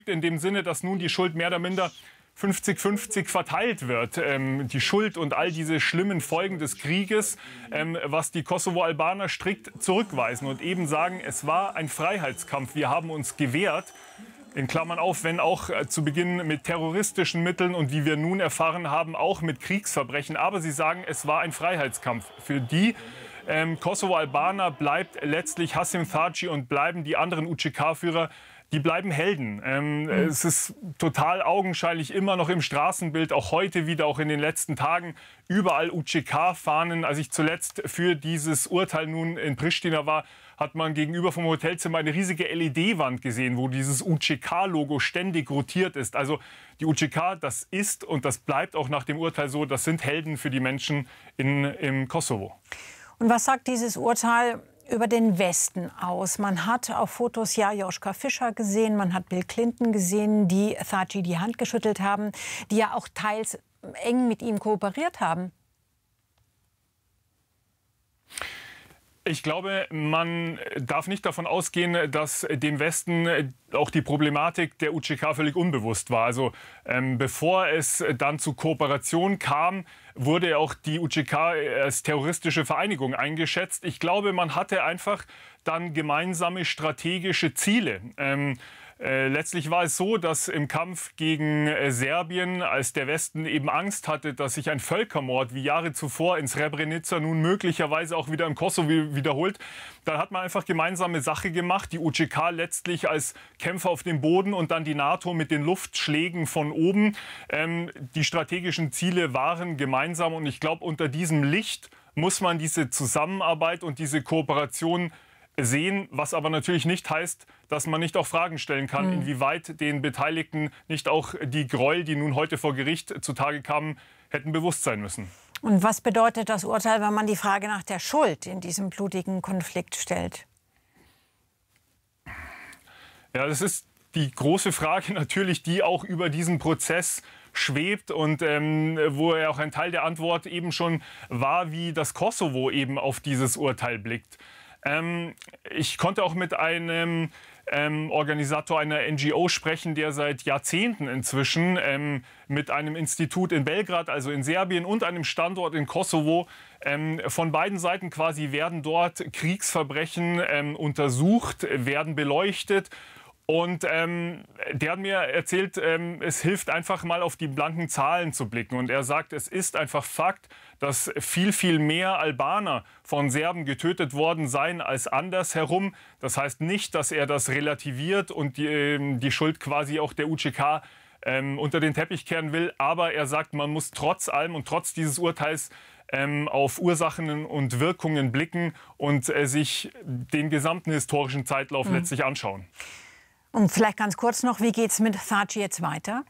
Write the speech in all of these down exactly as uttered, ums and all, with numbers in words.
in dem Sinne, dass nun die Schuld mehr oder minder fünfzig fünfzig verteilt wird. Ähm, die Schuld und all diese schlimmen Folgen des Krieges, ähm, was die Kosovo-Albaner strikt zurückweisen und eben sagen, es war ein Freiheitskampf. Wir haben uns gewehrt. In Klammern auf, wenn auch äh, zu Beginn mit terroristischen Mitteln und wie wir nun erfahren haben, auch mit Kriegsverbrechen. Aber sie sagen, es war ein Freiheitskampf. Für die ähm, Kosovo-Albaner bleibt letztlich Haşim Thaçi und bleiben die anderen U C K-Führer, die bleiben Helden. Ähm, mhm. Es ist total augenscheinlich immer noch im Straßenbild, auch heute wieder, auch in den letzten Tagen, überall U C K-Fahnen. Als ich zuletzt für dieses Urteil nun in Pristina war, hat man gegenüber vom Hotelzimmer eine riesige L E D-Wand gesehen, wo dieses U C K-Logo ständig rotiert ist. Also die U C K, das ist und das bleibt auch nach dem Urteil so, das sind Helden für die Menschen in, im Kosovo. Und was sagt dieses Urteil über den Westen aus? Man hat auf Fotos ja Joschka Fischer gesehen, man hat Bill Clinton gesehen, die Thaçi die Hand geschüttelt haben, die ja auch teils eng mit ihm kooperiert haben. Ich glaube, man darf nicht davon ausgehen, dass dem Westen auch die Problematik der U C K völlig unbewusst war. Also ähm, bevor es dann zu Kooperation kam, wurde auch die U C K als terroristische Vereinigung eingeschätzt. Ich glaube, man hatte einfach dann gemeinsame strategische Ziele. Ähm, Äh, letztlich war es so, dass im Kampf gegen äh, Serbien, als der Westen eben Angst hatte, dass sich ein Völkermord wie Jahre zuvor in Srebrenica nun möglicherweise auch wieder im Kosovo wiederholt, dann hat man einfach gemeinsame Sache gemacht. Die U C K letztlich als Kämpfer auf dem Boden und dann die NATO mit den Luftschlägen von oben. Ähm, die strategischen Ziele waren gemeinsam und ich glaube, unter diesem Licht muss man diese Zusammenarbeit und diese Kooperation sehen, was aber natürlich nicht heißt, dass man nicht auch Fragen stellen kann, mhm. inwieweit den Beteiligten nicht auch die Gräuel, die nun heute vor Gericht zutage kamen, hätten bewusst sein müssen. Und was bedeutet das Urteil, wenn man die Frage nach der Schuld in diesem blutigen Konflikt stellt? Ja, das ist die große Frage natürlich, die auch über diesen Prozess schwebt und ähm, wo ja auch ein Teil der Antwort eben schon war, wie das Kosovo eben auf dieses Urteil blickt. Ähm, ich konnte auch mit einem ähm, Organisator einer N G O sprechen, der seit Jahrzehnten inzwischen ähm, mit einem Institut in Belgrad, also in Serbien, und einem Standort in Kosovo, ähm, von beiden Seiten quasi werden dort Kriegsverbrechen ähm, untersucht, werden beleuchtet. Und ähm, der hat mir erzählt, ähm, es hilft einfach mal auf die blanken Zahlen zu blicken. Und er sagt, es ist einfach Fakt, dass viel, viel mehr Albaner von Serben getötet worden seien als andersherum. Das heißt nicht, dass er das relativiert und die, ähm, die Schuld quasi auch der U C K ähm, unter den Teppich kehren will. Aber er sagt, man muss trotz allem und trotz dieses Urteils ähm, auf Ursachen und Wirkungen blicken und äh, sich den gesamten historischen Zeitlauf mhm. letztlich anschauen. Und vielleicht ganz kurz noch, wie geht es mit Thaçi jetzt weiter?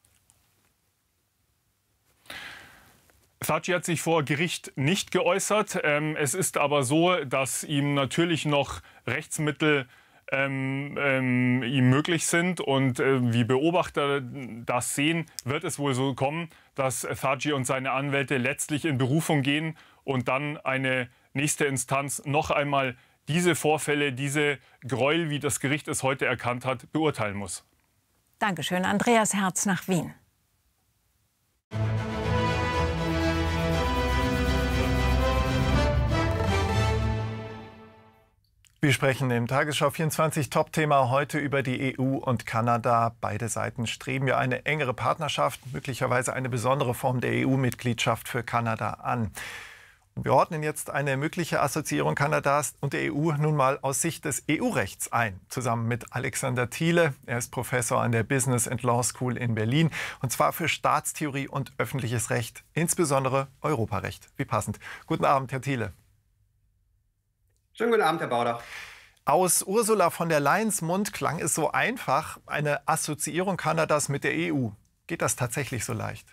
Thaçi hat sich vor Gericht nicht geäußert. Ähm, es ist aber so, dass ihm natürlich noch Rechtsmittel ähm, ähm, ihm möglich sind. Und äh, wie Beobachter das sehen, wird es wohl so kommen, dass Thaçi und seine Anwälte letztlich in Berufung gehen und dann eine nächste Instanz noch einmal diese Vorfälle, diese Gräuel, wie das Gericht es heute erkannt hat, beurteilen muss. Dankeschön. Andreas Herz nach Wien. Wir sprechen im Tagesschau vierundzwanzig Top-Thema heute über die E U und Kanada. Beide Seiten streben ja eine engere Partnerschaft, möglicherweise eine besondere Form der E U-Mitgliedschaft für Kanada an. Wir ordnen jetzt eine mögliche Assoziierung Kanadas und der E U nun mal aus Sicht des E U-Rechts ein, zusammen mit Alexander Thiele. Er ist Professor an der Business and Law School in Berlin, und zwar für Staatstheorie und öffentliches Recht, insbesondere Europarecht. Wie passend. Guten Abend, Herr Thiele. Schönen guten Abend, Herr Baudach. Aus Ursula von der Leyens Mund klang es so einfach, eine Assoziierung Kanadas mit der E U. Geht das tatsächlich so leicht?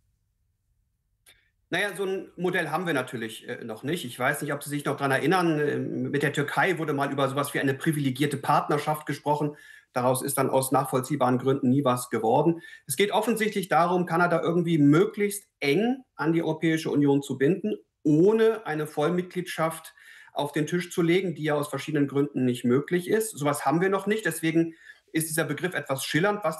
Naja, so ein Modell haben wir natürlich äh, noch nicht. Ich weiß nicht, ob Sie sich noch daran erinnern, äh, mit der Türkei wurde mal über sowas wie eine privilegierte Partnerschaft gesprochen. Daraus ist dann aus nachvollziehbaren Gründen nie was geworden. Es geht offensichtlich darum, Kanada irgendwie möglichst eng an die Europäische Union zu binden, ohne eine Vollmitgliedschaft auf den Tisch zu legen, die ja aus verschiedenen Gründen nicht möglich ist. Sowas haben wir noch nicht. Deswegen ist dieser Begriff etwas schillernd, was